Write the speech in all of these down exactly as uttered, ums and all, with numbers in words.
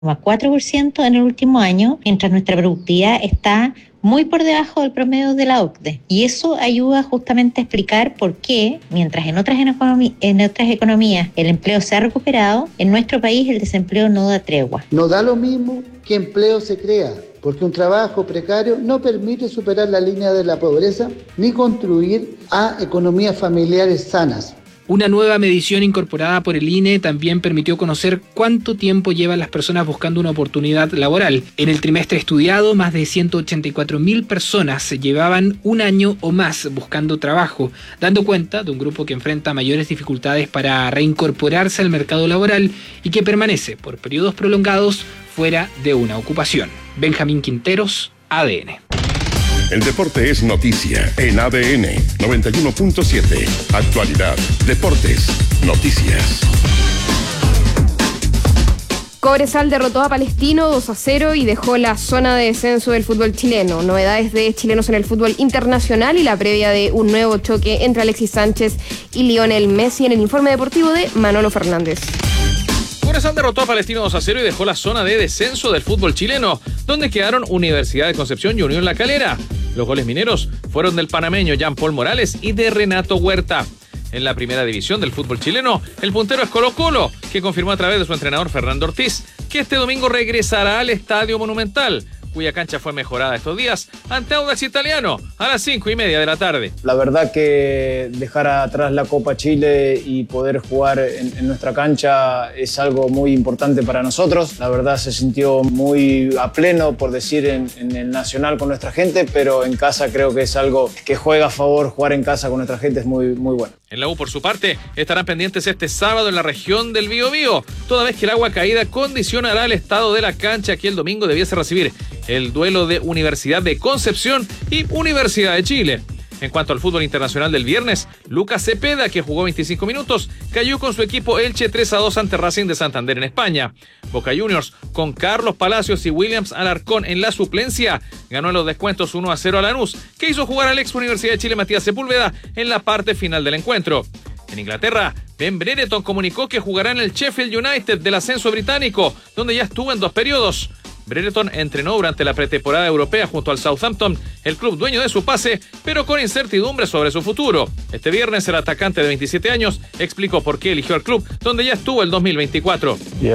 cuatro por ciento en el último año, mientras nuestra productividad está muy por debajo del promedio de la O C D E. Y eso ayuda justamente a explicar por qué, mientras en otras, economí- en otras economías el empleo se ha recuperado, en nuestro país el desempleo no da tregua. No da lo mismo que empleo se crea, porque un trabajo precario no permite superar la línea de la pobreza ni contribuir a economías familiares sanas. Una nueva medición incorporada por el I N E también permitió conocer cuánto tiempo llevan las personas buscando una oportunidad laboral. En el trimestre estudiado, más de ciento ochenta y cuatro mil personas llevaban un año o más buscando trabajo, dando cuenta de un grupo que enfrenta mayores dificultades para reincorporarse al mercado laboral y que permanece por periodos prolongados fuera de una ocupación. Benjamín Quinteros, A D N. El deporte es noticia en A D N noventa y uno punto siete. Actualidad, deportes, noticias. Cobresal derrotó a Palestino dos a cero y dejó la zona de descenso del fútbol chileno. Novedades de chilenos en el fútbol internacional y la previa de un nuevo choque entre Alexis Sánchez y Lionel Messi en el informe deportivo de Manolo Fernández. Cobresal derrotó a Palestino dos a cero y dejó la zona de descenso del fútbol chileno, donde quedaron Universidad de Concepción y Unión La Calera. Los goles mineros fueron del panameño Jean Paul Morales y de Renato Huerta. En la primera división del fútbol chileno, el puntero es Colo-Colo, que confirmó a través de su entrenador Fernando Ortiz que este domingo regresará al Estadio Monumental, cuya cancha fue mejorada estos días ante Audax Italiano a las cinco y media de la tarde. La verdad que dejar atrás la Copa Chile y poder jugar en, en nuestra cancha es algo muy importante para nosotros. La verdad se sintió muy a pleno, por decir, en, en el Nacional con nuestra gente, pero en casa creo que es algo que juega a favor. Jugar en casa con nuestra gente es muy, muy bueno. En la U, por su parte, estarán pendientes este sábado en la región del Biobío, toda vez que el agua caída condicionará el estado de la cancha que el domingo debiese recibir el duelo de Universidad de Concepción y Universidad de Chile. En cuanto al fútbol internacional del viernes, Lucas Cepeda, que jugó veinticinco minutos, cayó con su equipo Elche tres a dos ante Racing de Santander en España. Boca Juniors, con Carlos Palacios y Williams Alarcón en la suplencia, ganó en los descuentos uno a cero a Lanús, que hizo jugar al ex Universidad de Chile Matías Sepúlveda en la parte final del encuentro. En Inglaterra, Ben Brereton comunicó que jugará en el Sheffield United del ascenso británico, donde ya estuvo en dos periodos. Brereton entrenó durante la pretemporada europea junto al Southampton, el club dueño de su pase, pero con incertidumbre sobre su futuro. Este viernes el atacante de veintisiete años explicó por qué eligió al club, donde ya estuvo el dos mil veinticuatro.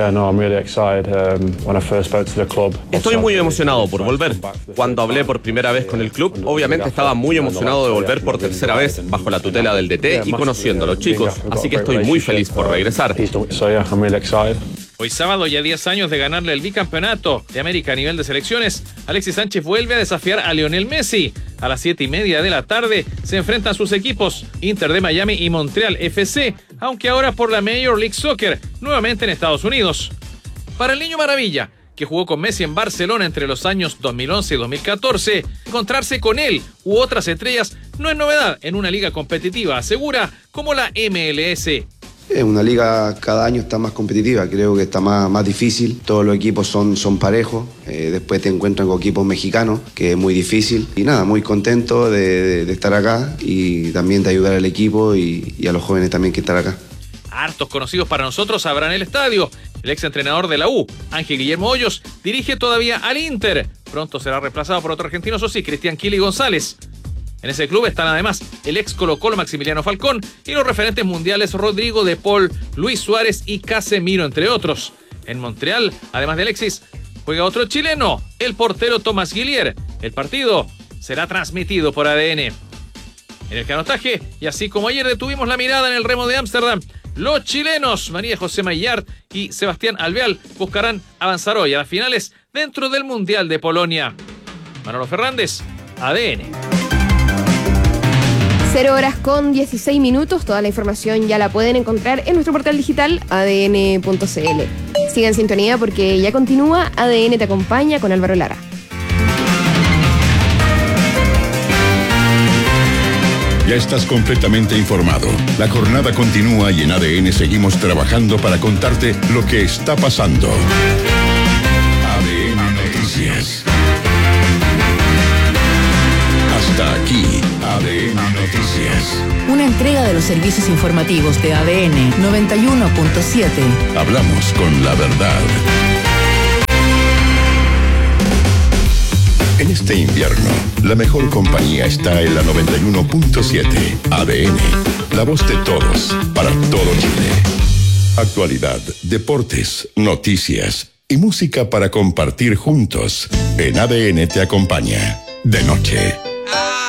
Estoy muy emocionado por volver. Cuando hablé por primera vez con el club, obviamente estaba muy emocionado de volver por tercera vez, bajo la tutela del D T y conociendo a los chicos, así que estoy muy feliz por regresar. Hoy sábado, ya diez años de ganarle el bicampeonato de América a nivel de selecciones, Alexis Sánchez vuelve a desafiar a Lionel Messi. A las siete y media de la tarde se enfrentan sus equipos Inter de Miami y Montreal F C, aunque ahora por la Major League Soccer, nuevamente en Estados Unidos. Para el Niño Maravilla, que jugó con Messi en Barcelona entre los años dos mil once y dos mil catorce, encontrarse con él u otras estrellas no es novedad en una liga competitiva, asegura, como la M L S. Es una liga, cada año está más competitiva, creo que está más, más difícil, todos los equipos son, son parejos, eh, después te encuentran con equipos mexicanos, que es muy difícil, y nada, muy contento de, de, de estar acá y también de ayudar al equipo y, y a los jóvenes también que están acá. Hartos conocidos para nosotros habrán el estadio. El exentrenador de la U, Ángel Guillermo Hoyos, dirige todavía al Inter. Pronto será reemplazado por otro argentino, eso sí, Cristian Kili González. En ese club están además el ex Colo-Colo Maximiliano Falcón y los referentes mundiales Rodrigo de Paul, Luis Suárez y Casemiro, entre otros. En Montreal, además de Alexis, juega otro chileno, el portero Tomás Guillier. El partido será transmitido por A D N. En el canotaje, y así como ayer detuvimos la mirada en el remo de Ámsterdam, los chilenos María José Maillard y Sebastián Alvear buscarán avanzar hoy a las finales dentro del Mundial de Polonia. Manolo Fernández, A D N. Cero horas con dieciséis minutos. Toda la información ya la pueden encontrar en nuestro portal digital A D N punto C L. Sigan en sintonía porque ya continúa A D N Te Acompaña con Álvaro Lara. Ya estás completamente informado. La jornada continúa y en A D N seguimos trabajando para contarte lo que está pasando. A D N Noticias. Hasta aquí, A D N Noticias. Una entrega de los servicios informativos de A D N noventa y uno punto siete. Hablamos con la verdad. este invierno, la mejor compañía está en la noventa y uno punto siete. A D N, la voz de todos, para todo Chile. Actualidad, deportes, noticias y música para compartir juntos. En A D N te acompaña de noche.